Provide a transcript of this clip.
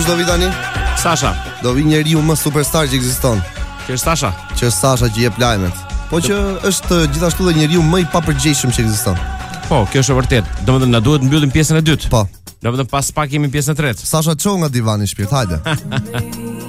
do vi tani? Sasha. Do vi njeriu më superstar që ekziston. Që është Sasha? Që është Sasha që jep lajmet. Po që është gjithashtu edhe njeriu më i papërgjegjshëm që ekziston. Po, kjo është e vërtet. Domethënë na duhet mbyllim pjesën e dytë. Po. Domethënë pas pak jemi në pjesën e tretë. Sasha çon nga divani shpirt, hajde.